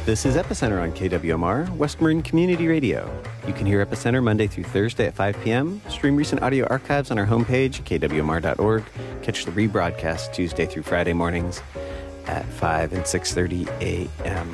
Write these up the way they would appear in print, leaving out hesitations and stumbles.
This is Epicenter on KWMR, West Marin Community Radio. You can hear Epicenter Monday through Thursday at 5 p.m., stream recent audio archives on our homepage, kwmr.org, catch the rebroadcast Tuesday through Friday mornings at 5 and 6:30 a.m.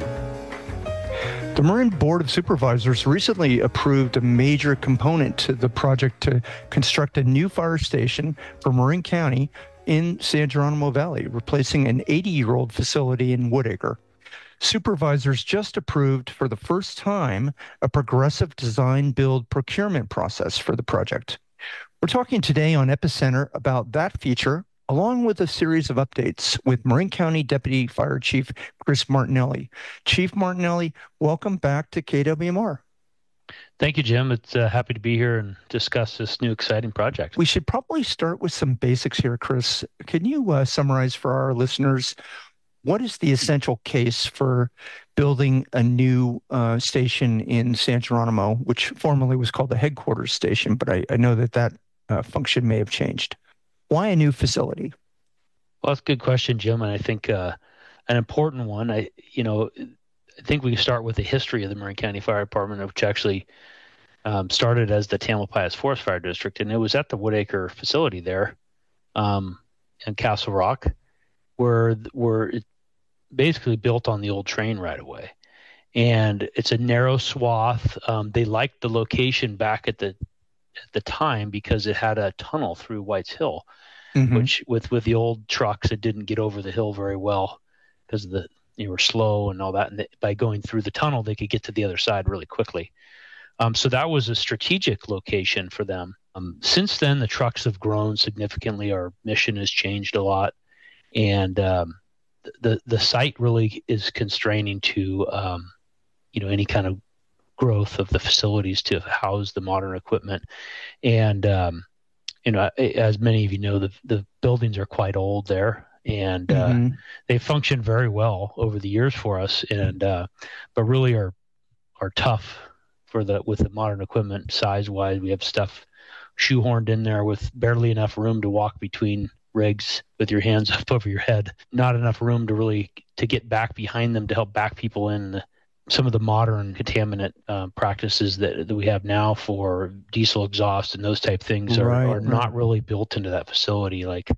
The Marin Board of Supervisors recently approved a major component to the project to construct a new fire station for Marin County in San Geronimo Valley, replacing an 80-year-old facility in Woodacre. Supervisors just approved for the first time a progressive design build procurement process for the project. We're talking today on Epicenter about that feature, along with a series of updates with Marin County Deputy Fire Chief Chris Martinelli. Chief Martinelli, welcome back to KWMR. Thank you, Jim. It's happy to be here and discuss this new exciting project. We should probably start with some basics here, Chris. Can you summarize for our listeners what is the essential case for building a new station in San Geronimo, which formerly was called the headquarters station, but I know that function may have changed. Why a new facility? Well, that's a good question, Jim, and I think an important one. I think we can start with the history of the Marin County Fire Department, which actually started as the Tamalpais Forest Fire District, and it was at the Woodacre facility there in Castle Rock, where it basically built on the old train right away. And it's a narrow swath. They liked the location back at the time because it had a tunnel through White's Hill, which with the old trucks, it didn't get over the hill very well because they were slow and all that. And by going through the tunnel, they could get to the other side really quickly. So that was a strategic location for them. Since then, the trucks have grown significantly. Our mission has changed a lot. And the site really is constraining to any kind of growth of the facilities to house the modern equipment. And as many of you know, the buildings are quite old there, and they function very well over the years for us, and but really are tough with the modern equipment size wise. We have stuff shoehorned in there with barely enough room to walk between rigs with your hands up over your head, not enough room to get back behind them to help back people in. Some of the modern contaminant practices that we have now for diesel exhaust and those type things are not really built into that facility. Like,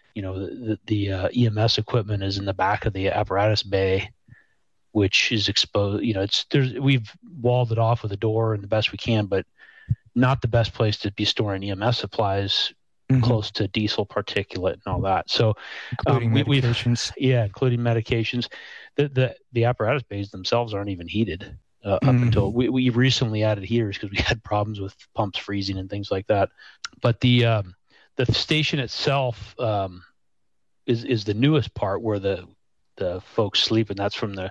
the EMS equipment is in the back of the apparatus bay, which is exposed. We've walled it off with a door and the best we can, but not the best place to be storing EMS supplies close to diesel particulate and all that. So including medications. Including medications. The apparatus bays themselves aren't even heated up until we recently added heaters because we had problems with pumps freezing and things like that. But the station itself is the newest part where the folks sleep, and that's from the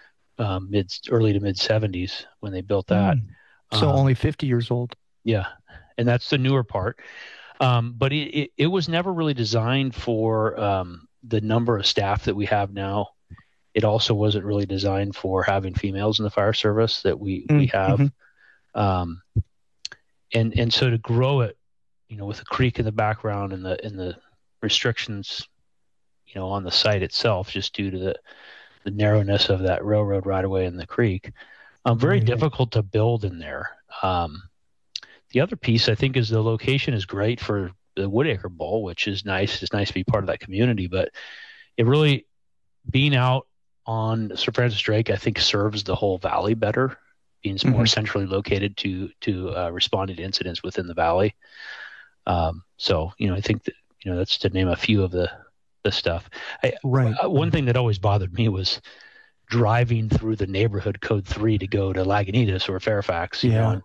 early to mid 70s when they built that. So only 50 years old. Yeah, and that's the newer part. But it was never really designed for the number of staff that we have now. It also wasn't really designed for having females in the fire service that we have. And so to grow it, with a creek in the background and the restrictions, on the site itself, just due to the narrowness of that railroad right away in the creek, very difficult to build in there. The other piece I think is the location is great for the Woodacre Bowl, which is nice. It's nice to be part of that community, but it really being out on Sir Francis Drake, I think, serves the whole valley better, being more centrally located to responding to incidents within the valley. So, I think that, that's to name a few of the stuff. One thing that always bothered me was driving through the neighborhood code 3 to go to Lagunitas or Fairfax, and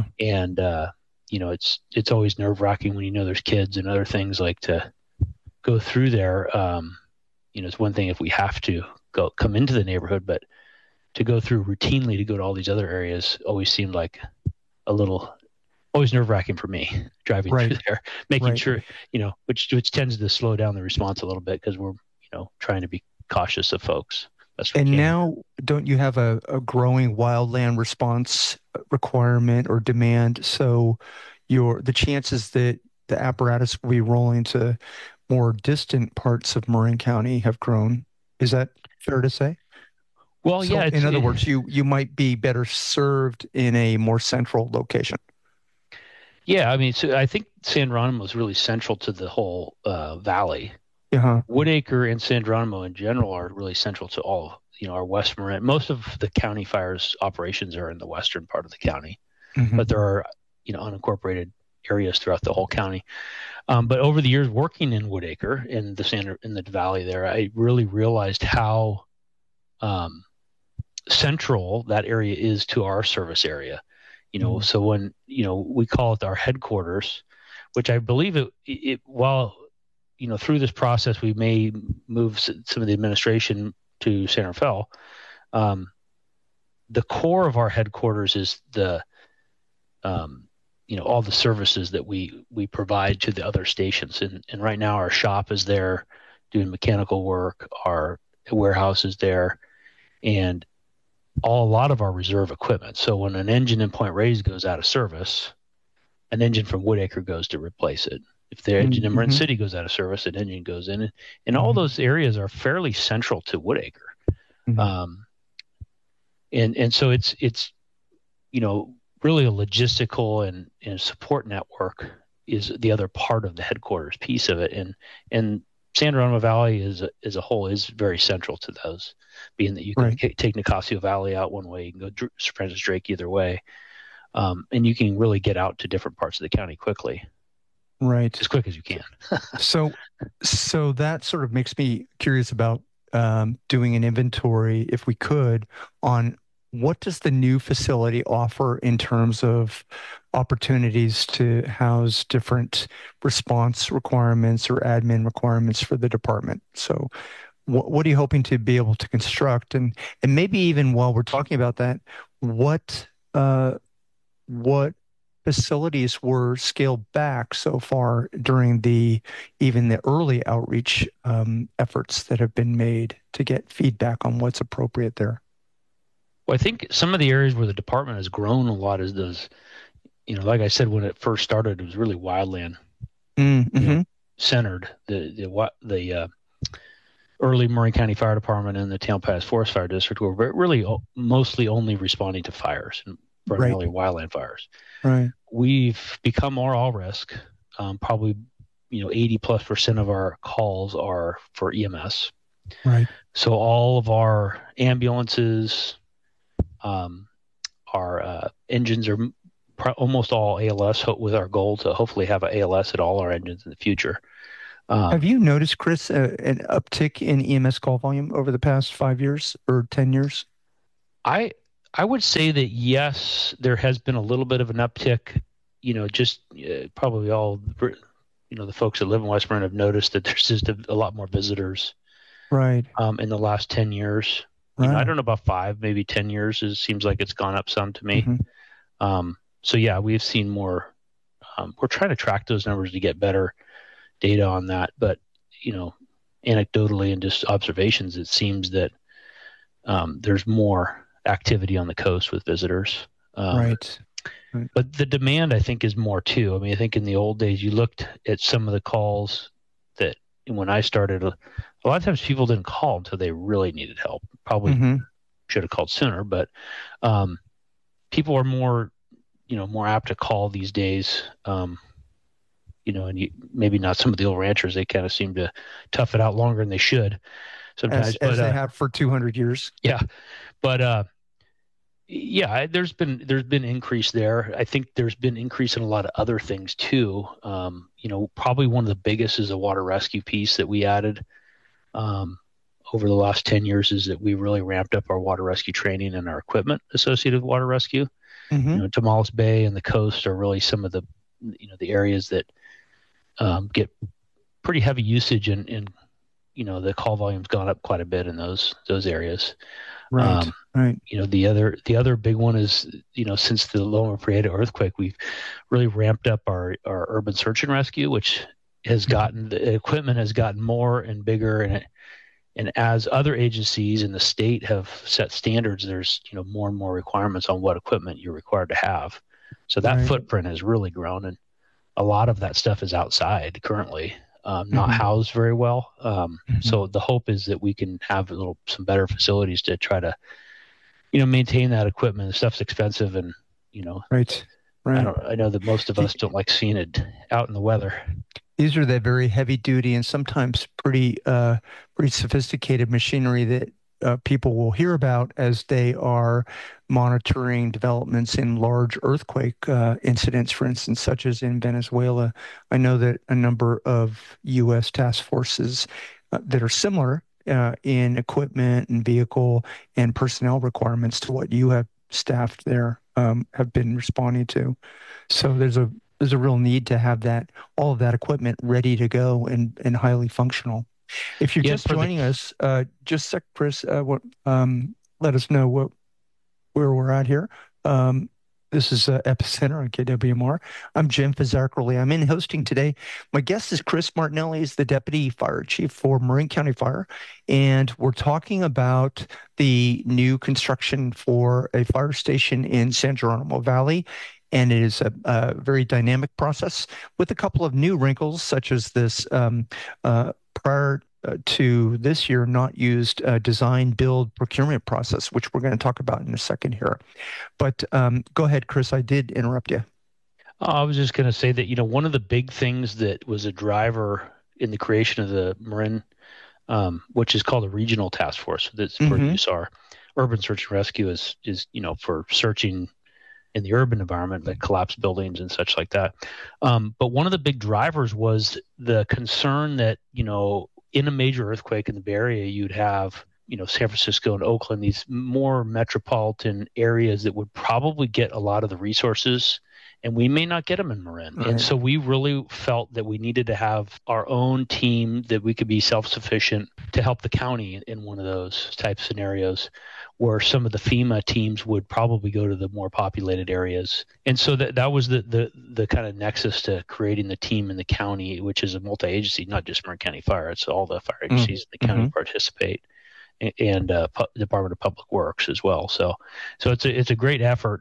it's always nerve wracking when there's kids and other things like to go through there. It's one thing if we have to come into the neighborhood, but to go through routinely to go to all these other areas always seemed like always nerve wracking for me driving through there, making sure, which tends to slow down the response a little bit because we're, trying to be cautious of folks. And now, don't you have a growing wildland response requirement or demand? So the chances that the apparatus will be rolling to more distant parts of Marin County have grown. Is that fair to say? Well, So yeah. in other words, you might be better served in a more central location. Yeah, I mean, so I think San Geronimo is really central to the whole valley. Yeah. Woodacre and San Geronimo in general are really central to all, our West Marin. Most of the county fires operations are in the western part of the county, but there are, unincorporated areas throughout the whole county. But over the years working in Woodacre in the valley there, I really realized how central that area is to our service area. So when we call it our headquarters, which I believe it while through this process we may move some of the administration to San Rafael. The core of our headquarters is the all the services that we provide to the other stations, and right now our shop is there doing mechanical work, our warehouse is there, and a lot of our reserve equipment. So when an engine in Point Reyes goes out of service, an engine from Woodacre goes to replace it. If the engine in Marin City goes out of service, an engine goes in. And all those areas are fairly central to Woodacre. And so it's really a logistical and support network is the other part of the headquarters piece of it. And San Geronimo Valley as a whole is very central to those, being that you can take Nicasio Valley out one way, you can go Francis Drake either way, and you can really get out to different parts of the county quickly. Right. As quick as you can. So that sort of makes me curious about doing an inventory, if we could, on what does the new facility offer in terms of opportunities to house different response requirements or admin requirements for the department. So what are you hoping to be able to construct? And maybe even while we're talking about that, what facilities were scaled back so far during even the early outreach efforts that have been made to get feedback on what's appropriate there? Well, I think some of the areas where the department has grown a lot is those, like I said, when it first started, it was really wildland centered. The early Marin County Fire Department and the Tamalpais Forest Fire District were really mostly only responding to fires, and primarily wildland fires. Right. We've become more all risk. Probably, 80+% of our calls are for EMS. Right. So all of our ambulances, our engines are almost all ALS, with our goal to hopefully have an ALS at all our engines in the future. Have you noticed, Chris, an uptick in EMS call volume over the past 5 years or 10 years? I would say that yes, there has been a little bit of an uptick. Probably all the folks that live in West Marin have noticed that there's just a lot more visitors. Right. In the last 10 years. Right. I don't know about 5, maybe 10 years. It seems like it's gone up some to me. So yeah, we've seen more. We're trying to track those numbers to get better data on that. But, anecdotally and just observations, it seems that there's more activity on the coast with visitors. Right. But the demand, I think, is more too. I mean, I think in the old days, you looked at some of the calls that when I started, a lot of times people didn't call until they really needed help. Probably should have called sooner, but people are more apt to call these days. And maybe not some of the old ranchers. They kind of seem to tough it out longer than they should sometimes. As they have for 200 years. Yeah. But there's been increase there. I think there's been increase in a lot of other things too. Probably one of the biggest is a water rescue piece that we added over the last 10 years, is that we really ramped up our water rescue training and our equipment associated with water rescue. Tomales Bay and the coast are really some of the areas that get pretty heavy usage, and the call volume's gone up quite a bit in those areas. Right. Right. The other big one is, since the Loma Prieta earthquake, we've really ramped up our urban search and rescue, which has gotten, the equipment has gotten more and bigger, and as other agencies in the state have set standards, there's more and more requirements on what equipment you're required to have. So that footprint has really grown, and a lot of that stuff is outside currently. not housed very well. Mm-hmm. So the hope is that we can have some better facilities to try to, maintain that equipment. The stuff's expensive, and Right. I know that most of us don't like seeing it out in the weather. These are the very heavy duty and sometimes pretty sophisticated machinery that people will hear about as they are monitoring developments in large earthquake incidents, for instance, such as in Venezuela. I know that a number of U.S. task forces that are similar in equipment and vehicle and personnel requirements to what you have staffed there have been responding to. So there's a real need to have all of that equipment ready to go and highly functional. If you're just joining us, just a sec, Chris, let us know where we're at here. This is Epicenter on KWMR. I'm Jim Fazzackerly. I'm in hosting today. My guest is Chris Martinelli. He's the Deputy Fire Chief for Marin County Fire. And we're talking about the new construction for a fire station in San Geronimo Valley. And it is a very dynamic process with a couple of new wrinkles, such as this prior to this year not used design, build, procurement process, which we're going to talk about in a second here. But go ahead, Chris. I did interrupt you. I was just going to say that, one of the big things that was a driver in the creation of the Marin, which is called a regional task force, that's for USAR, urban search and rescue is for searching in the urban environment, like collapsed buildings and such like that. But one of the big drivers was the concern that, in a major earthquake in the Bay Area, you'd have, San Francisco and Oakland, these more metropolitan areas that would probably get a lot of the resources, and we may not get them in Marin. Right. And so we really felt that we needed to have our own team, that we could be self-sufficient to help the county in one of those type scenarios, where some of the FEMA teams would probably go to the more populated areas. And so that was the kind of nexus to creating the team in the county, which is a multi-agency, not just Marin County Fire. It's all the fire agencies in the county participate, and Department of Public Works as well. So it's a great effort.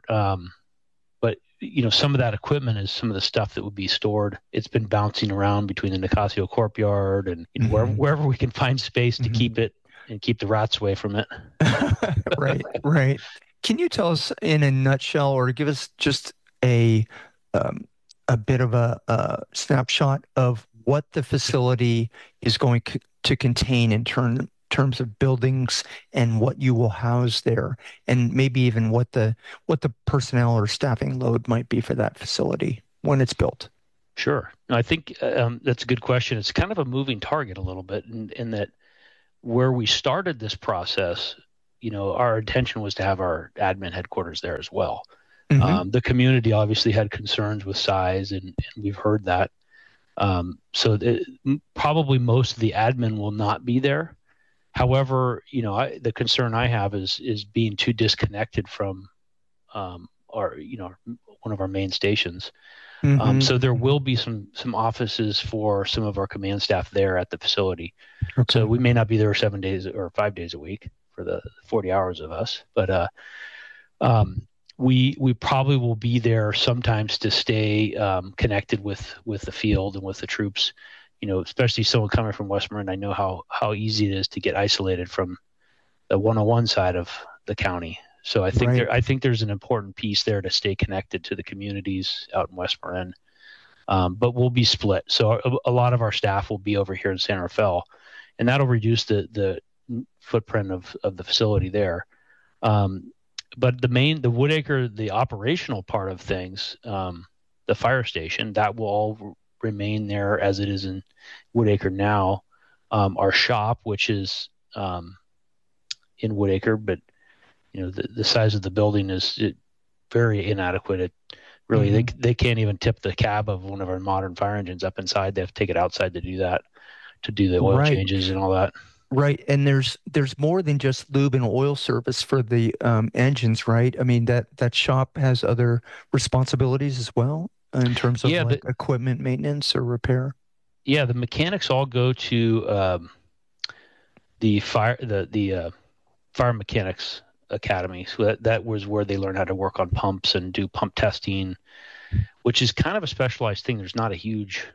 But some of that equipment is some of the stuff that would be stored. It's been bouncing around between the Nicasio courtyard and wherever we can find space to keep it and keep the rats away from it. Right. Can you tell us in a nutshell, or give us just a bit of a snapshot of what the facility is going to contain in terms of buildings and what you will house there, and maybe even what the personnel or staffing load might be for that facility when it's built? Sure. I think that's a good question. It's kind of a moving target a little bit in that where we started this process, our intention was to have our admin headquarters there as well. The community obviously had concerns with size, and we've heard that. So probably most of the admin will not be there. However, the concern I have is being too disconnected from one of our main stations. So there will be some offices for some of our command staff there at the facility. Okay. So we may not be there 7 days or 5 days a week for the 40 hours of us, but we probably will be there sometimes to stay connected with the field and with the troops. Especially someone coming from West Marin, I know how easy it is to get isolated from the 101 side of the county. So I think there's an important piece there to stay connected to the communities out in West Marin. But we'll be split. So a lot of our staff will be over here in San Rafael, and that'll reduce the footprint of the facility there. But the Woodacre, the operational part of things, the fire station, that will all remain there as it is in Woodacre now. Our shop, which is in Woodacre, but the size of the building is very inadequate. It really, they can't even tip the cab of one of our modern fire engines up inside. They have to take it outside to do that, to do the oil changes and all that. Right. And there's more than just lube and oil service for the engines, right? I mean, that shop has other responsibilities as well in terms of equipment maintenance or repair. Yeah, the mechanics all go to the fire mechanics academy. So that was where they learn how to work on pumps and do pump testing, which is kind of a specialized thing. There's not a huge,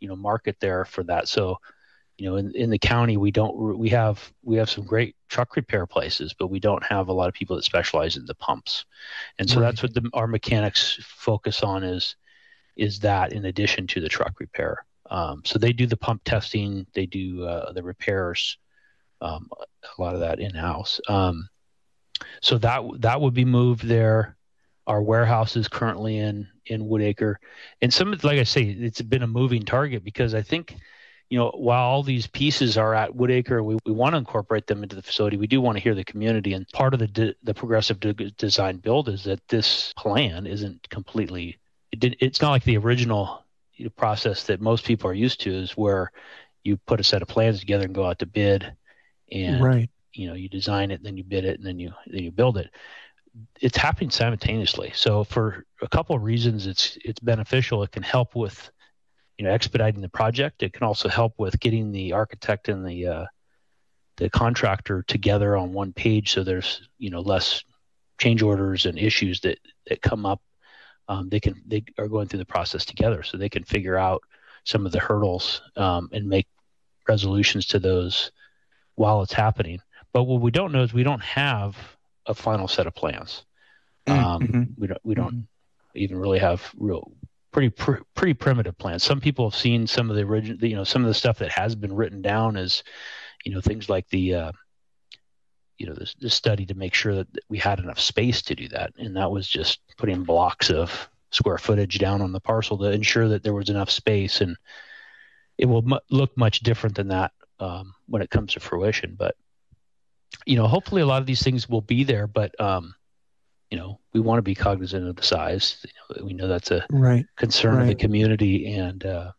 market there for that. So, in the county, we have some great truck repair places, but we don't have a lot of people that specialize in the pumps. And so that's what our mechanics focus on is that in addition to the truck repair. So they do the pump testing, they do the repairs, a lot of that in-house. So that would be moved there. Our warehouse is currently in Woodacre, and like I say, it's been a moving target because I think, while all these pieces are at Woodacre, we want to incorporate them into the facility. We do want to hear the community, and part of the progressive design build is that this plan isn't completely. It's not like the original process that most people are used to, is where you put a set of plans together and go out to bid, and you design it, and then you bid it, and then you build it. It's happening simultaneously. So for a couple of reasons, it's beneficial. It can help with expediting the project. It can also help with getting the architect and the contractor together on one page, so there's less change orders and issues that come up. They are going through the process together, so they can figure out some of the hurdles and make resolutions to those while it's happening. But what we don't know is we don't have a final set of plans. We don't even really have pretty primitive plans. Some people have seen some of the original, some of the stuff that has been written down as, things like the study to make sure that we had enough space to do that. And that was just putting blocks of square footage down on the parcel to ensure that there was enough space. And it will look much different than that when it comes to fruition. But, hopefully a lot of these things will be there, but, we want to be cognizant of the size. We know that's a concern of the community, and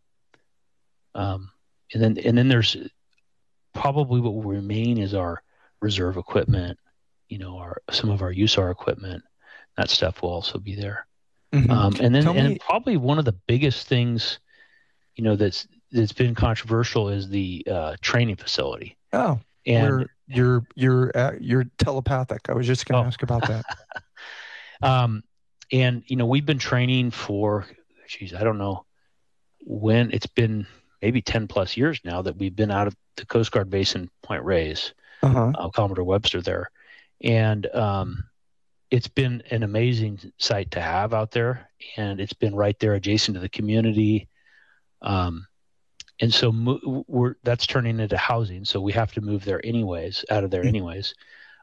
then there's probably what will remain is our reserve equipment. Some of our USAR equipment. That stuff will also be there. And probably one of the biggest things, that's been controversial is the training facility. Oh, and you're telepathic. I was just going to ask about that. And we've been training for, I don't know when. It's been maybe 10 plus years now that we've been out of the Coast Guard base in Point Reyes, Commodore Webster there. And it's been an amazing site to have out there, and it's been right there adjacent to the community. And so that's turning into housing. So we have to move there out of there anyways.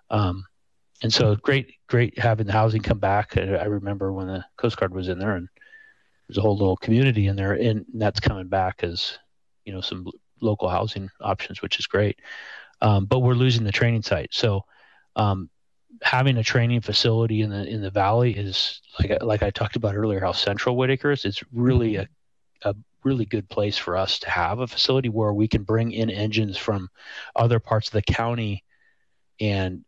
And so great having the housing come back. I remember when the Coast Guard was in there, and there's a whole little community in there, and that's coming back as, some local housing options, which is great. But we're losing the training site. So having a training facility in the valley is, like I talked about earlier, how central Woodacre is. It's really a really good place for us to have a facility where we can bring in engines from other parts of the county and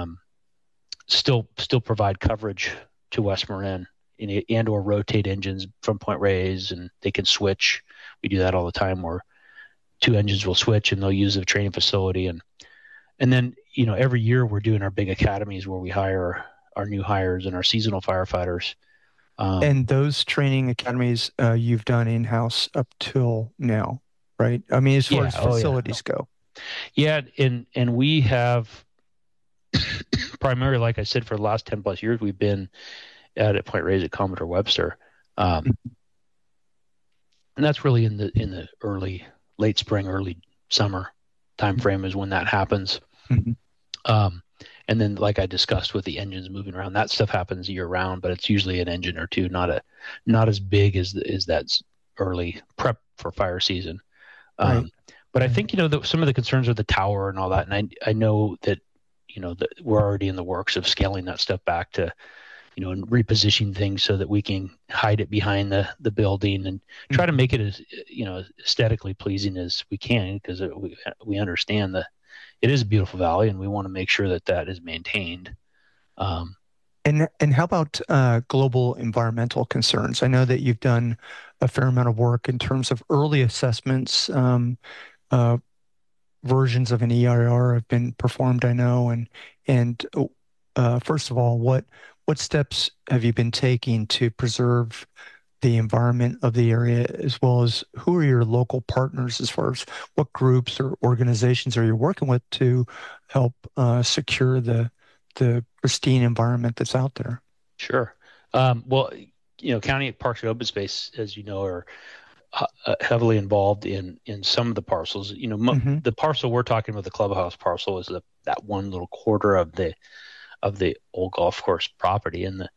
still provide coverage to West Marin and or rotate engines from Point Reyes, and they can switch. We do that all the time where two engines will switch and they'll use a training facility. And then, every year we're doing our big academies where we hire our new hires and our seasonal firefighters. And those training academies you've done in-house up till now, right? I mean, as far as facilities go. Yeah, and we have primarily, like I said, for the last 10 plus years, we've been at Point Reyes at Commodore Webster. And that's really in the late spring, early summer time frame is when that happens. And then, like I discussed with the engines moving around, that stuff happens year round, but it's usually an engine or two, not as big as that early prep for fire season. But I think, some of the concerns are the tower and all that. And I know that, that we're already in the works of scaling that stuff back to, and repositioning things so that we can hide it behind the building and try to make it as, aesthetically pleasing as we can, because we understand that it is a beautiful valley and we want to make sure that is maintained. And how about global environmental concerns? I know that you've done a fair amount of work in terms of early assessments. Versions of an EIR have been performed, I know. And first of all, what steps have you been taking to preserve the environment of the area, as well as who are your local partners as far as what groups or organizations are you working with to help secure the pristine environment that's out there? Sure. Well, county parks and open space, as you know, are heavily involved in some of the parcels. The parcel we're talking about, the clubhouse parcel, is that one little quarter of the old golf course property, and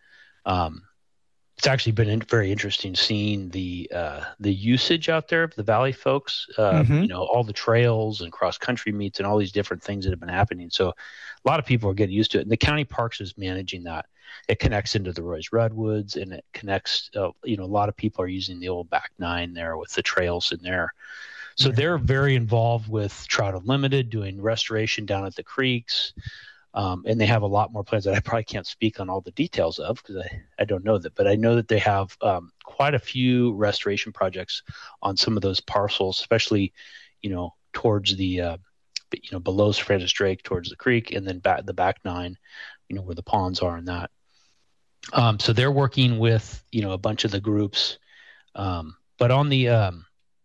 it's actually been very interesting seeing the usage out there of the Valley folks. All the trails and cross country meets and all these different things that have been happening. So a lot of people are getting used to it, and the county parks is managing that. It connects into the Roy's Redwoods, and it connects. A lot of people are using the old back nine there with the trails in there. So they're very involved with Trout Unlimited, doing restoration down at the creeks. And they have a lot more plans that I probably can't speak on all the details of because I don't know that, but I know that they have quite a few restoration projects on some of those parcels, especially, towards the, below Sir Francis Drake towards the creek, and then the back nine, where the ponds are and that. So they're working with, a bunch of the groups. But on the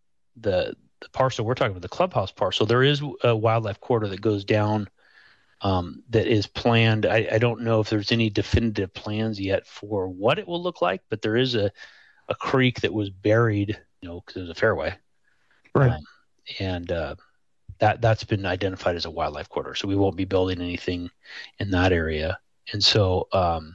parcel we're talking about, the clubhouse parcel, there is a wildlife corridor that goes down that is planned. I don't know if there's any definitive plans yet for what it will look like, but there is a creek that was buried, because it was a fairway. Right. And that's been identified as a wildlife corridor. So we won't be building anything in that area. And so,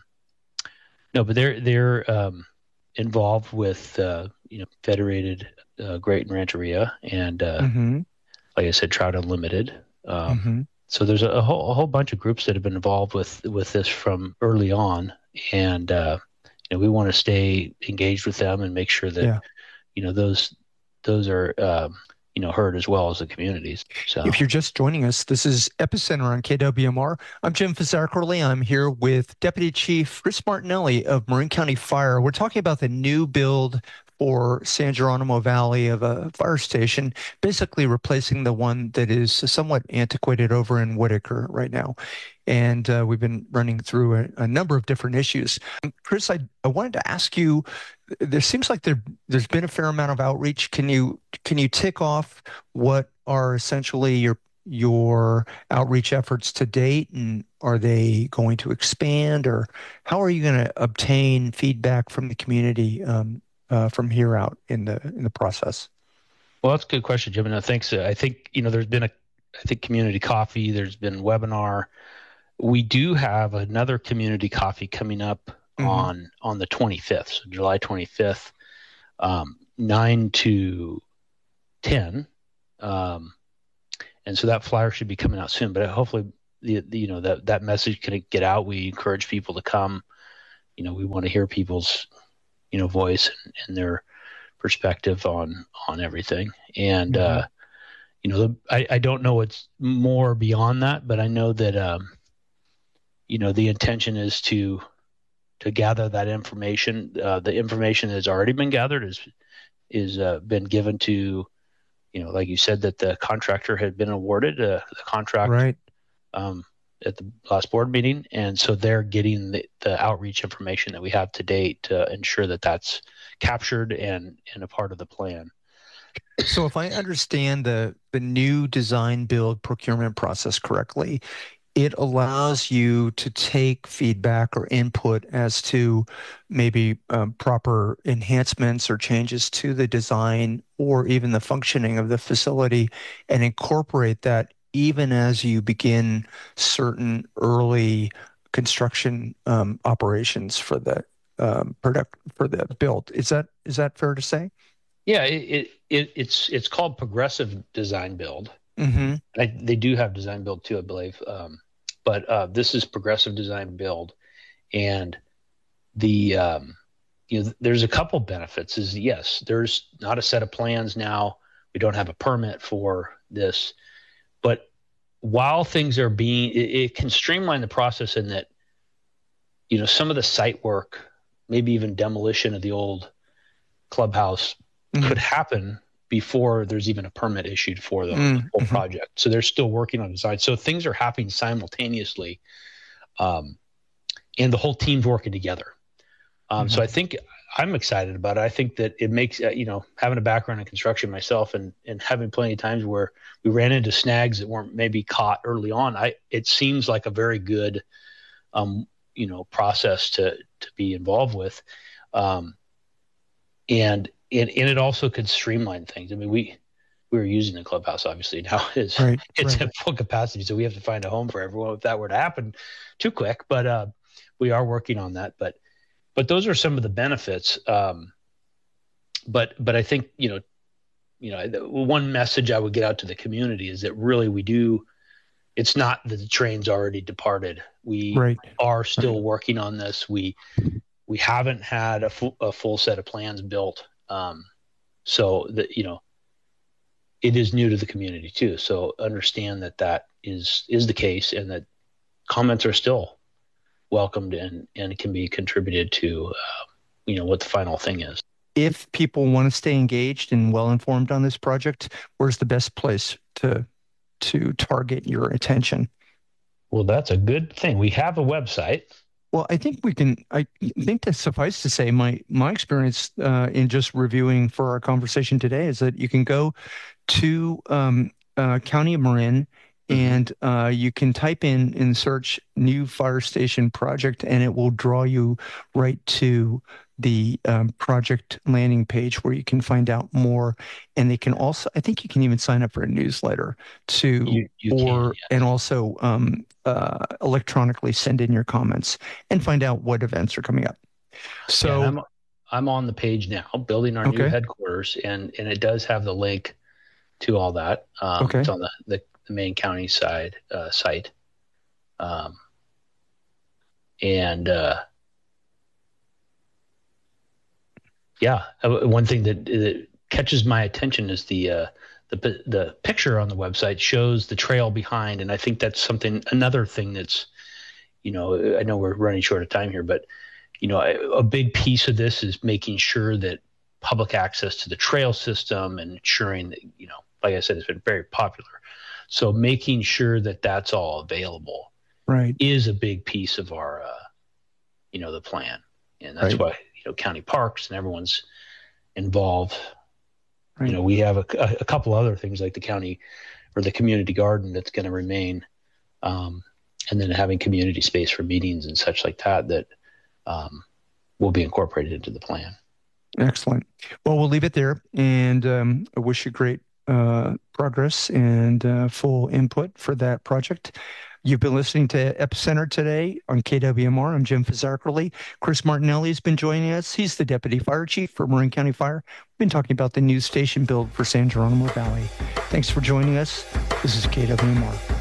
no, but they're involved with, Federated Great and Rancheria and, like I said, Trout Unlimited. So there's a whole bunch of groups that have been involved with this from early on, and we want to stay engaged with them and make sure that those are heard as well as the communities. So if you're just joining us, this is Epicenter on KWMR. I'm Jim Fazzackerly. I'm here with Deputy Chief Chris Martinelli of Marin County Fire. We're talking about the new build for San Geronimo Valley of a fire station, basically replacing the one that is somewhat antiquated over in Whitaker right now. And we've been running through a number of different issues. Chris, I wanted to ask you, there seems like there's been a fair amount of outreach. Can you tick off what are essentially your outreach efforts to date, and are they going to expand, or how are you going to obtain feedback from the community from here out in the process? Well, that's a good question, Jim. No, thanks. I think, there's been community coffee, there's been webinar. We do have another community coffee coming up on the 25th, so July 25th, 9 to 10. And so that flyer should be coming out soon, but hopefully that message can get out. We encourage people to come. We want to hear people's voice and their perspective on everything. And, I don't know what's more beyond that, but I know that, the intention is to gather that information. The information that has already been gathered is been given to, like you said, that the contractor had been awarded the contract right. At the last board meeting, and so they're getting the outreach information that we have to date to ensure that that's captured and a part of the plan. So if I understand the new design build procurement process correctly, it allows you to take feedback or input as to maybe proper enhancements or changes to the design or even the functioning of the facility, and incorporate that even as you begin certain early construction operations for the build. Is that fair to say? Yeah, it's called progressive design build. They do have design build too, I believe, but this is progressive design build, and the there's a couple benefits. Is yes, there's not a set of plans now. We don't have a permit for this. But while things are it can streamline the process in that, some of the site work, maybe even demolition of the old clubhouse could happen before there's even a permit issued for the whole project. So they're still working on design. So things are happening simultaneously, and the whole team's working together. So I think I'm excited about it. I think that it makes, having a background in construction myself and having plenty of times where we ran into snags that weren't maybe caught early on, it seems like a very good, process to be involved with. And it also could streamline things. I mean, we were using the clubhouse, obviously. Now it's at full capacity, so we have to find a home for everyone if that were to happen too quick. But we are working on that. But those are some of the benefits. But I think one message I would get out to the community is that really we do. It's not that the train's already departed. We are still working on this. We haven't had a full set of plans built, so that it is new to the community too. So understand that is the case, and that comments are still welcomed and can be contributed to, what the final thing is. If people want to stay engaged and well informed on this project, where's the best place to target your attention? Well, that's a good thing. We have a website. Well, I think to suffice to say, my experience in just reviewing for our conversation today is that you can go to County of Marin, and you can type in search new fire station project, and it will draw you right to the project landing page where you can find out more. And they can also, I think you can even sign up for a newsletter and also electronically send in your comments and find out what events are coming up. So I'm on the page now, building our new headquarters, and it does have the link to all that. It's on the main county site. One thing that catches my attention is the picture on the website shows the trail behind, and I think that's another thing that's, I know we're running short of time here, but a big piece of this is making sure that public access to the trail system and ensuring that, like I said, it's been very popular. So making sure that that's all available is a big piece of our, the plan. And that's why, county parks and everyone's involved. We have a couple other things like the county or the community garden that's going to remain. And then having community space for meetings and such like that will be incorporated into the plan. Excellent. Well, we'll leave it there, and I wish you great progress and full input for that project. You've been listening to Epicenter today on KWMR. I'm Jim Fazackerly. Chris Martinelli has been joining us. He's the Deputy Fire Chief for Marin County Fire. We've been talking about the new station build for San Geronimo Valley. Thanks for joining us. This is KWMR.